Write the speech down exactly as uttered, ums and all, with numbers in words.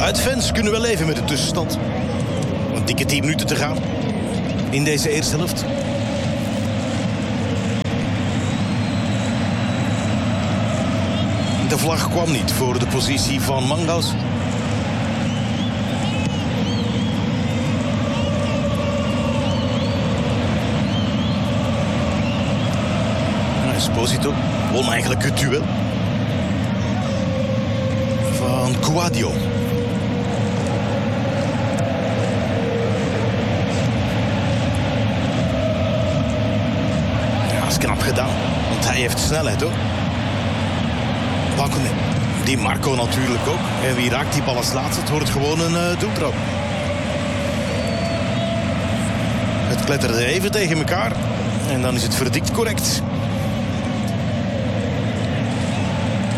het fans kunnen wel leven met de tussenstand. Een dikke tien minuten te gaan in deze eerste helft. De vlag kwam niet voor de positie van Mangaus. Esposito won eigenlijk het duel van Kouadio. Ja, dat is knap gedaan, want hij heeft snelheid hoor. Bakune, die Marco natuurlijk ook. En wie raakt die bal als laatste? Het wordt gewoon een uh, doeltrap. Het kletterde even tegen elkaar en dan is het verdikt correct.